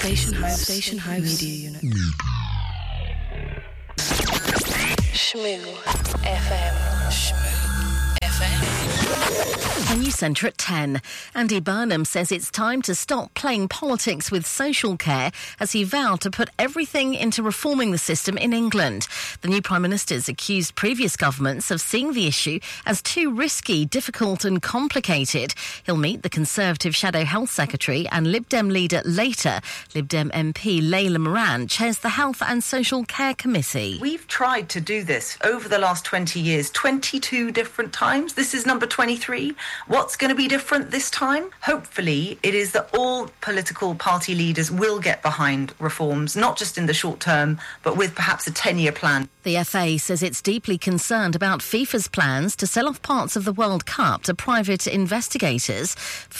Station House Media Unit. Shmoo FM. A news centre at 10. Andy Burnham says it's time to stop playing politics with social care as he vowed to put everything into reforming the system in England. The new Prime Minister's accused previous governments of seeing the issue as too risky, difficult and complicated. He'll meet the Conservative Shadow Health Secretary and Lib Dem leader later. Lib Dem MP Layla Moran chairs the Health and Social Care Committee. We've tried to do this over the last 20 years, 22 different times. This is number 23. What's going to be different this time? Hopefully, it is that all political party leaders will get behind reforms, not just in the short term, but with perhaps a 10-year plan. The FA says it's deeply concerned about FIFA's plans to sell off parts of the World Cup to private investors.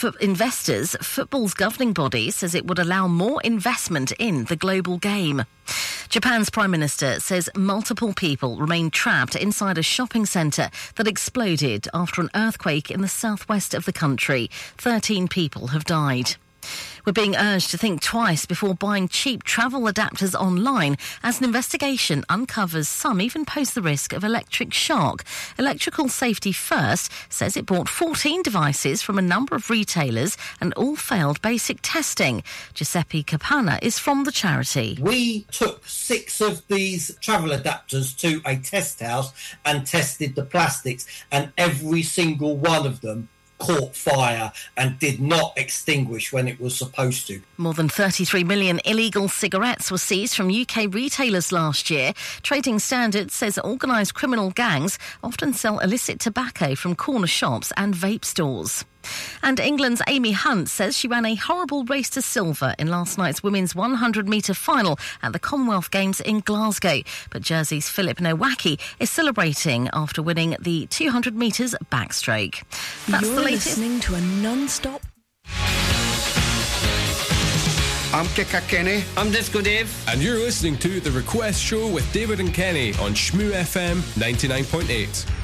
Football's governing body says it would allow more investment in the global game. Japan's Prime Minister says multiple people remain trapped inside a shopping centre that exploded after an earthquake in the southwest of the country. 13 people have died. We're being urged to think twice before buying cheap travel adapters online as an investigation uncovers some even pose the risk of electric shock. Electrical Safety First says it bought 14 devices from a number of retailers and all failed basic testing. Giuseppe Capana is from the charity. We took 6 of these travel adapters to a test house and tested the plastics, and every single one of them caught fire and did not extinguish when it was supposed to. More than 33 million illegal cigarettes were seized from UK retailers last year. Trading Standards says organised criminal gangs often sell illicit tobacco from corner shops and vape stores. And England's Amy Hunt says she ran a horrible race to silver in last night's women's 100-metre final at the Commonwealth Games in Glasgow. But Jersey's Philip Nowacki is celebrating after winning the 200 metres backstroke. That's You're the latest. Listening to a non-stop. I'm Kika Kenny. I'm Disco Dave. And you're listening to The Request Show with David and Kenny on Shmoo FM 99.8.